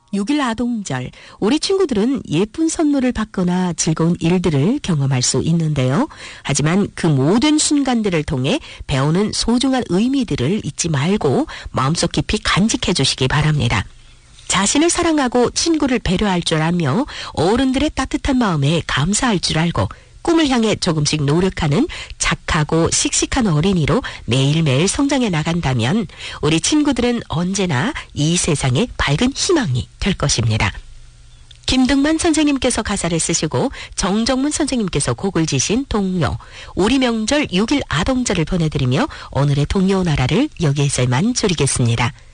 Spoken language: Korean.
6일 아동절, 우리 친구들은 예쁜 선물을 받거나 즐거운 일들을 경험할 수 있는데요. 하지만 그 모든 순간들을 통해 배우는 소중한 의미들을 잊지 말고 마음속 깊이 간직해 주시기 바랍니다. 자신을 사랑하고 친구를 배려할 줄 알며 어른들의 따뜻한 마음에 감사할 줄 알고 꿈을 향해 조금씩 노력하는 착하고 씩씩한 어린이로 매일매일 성장해 나간다면 우리 친구들은 언제나 이 세상에 밝은 희망이 될 것입니다. 김등만 선생님께서 가사를 쓰시고 정정문 선생님께서 곡을 지신 동요 우리 명절 6일 아동절을 보내드리며 오늘의 동요 나라를 여기에서만 줄이겠습니다.